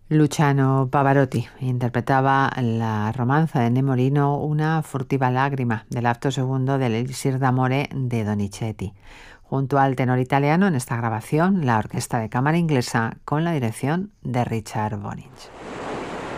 Luciano Pavarotti interpretaba la romanza de Nemorino, Una furtiva lágrima, del acto segundo del Elixir d'amore de Donizetti. Junto al tenor italiano en esta grabación, la Orquesta de Cámara Inglesa con la dirección de Richard Bonich.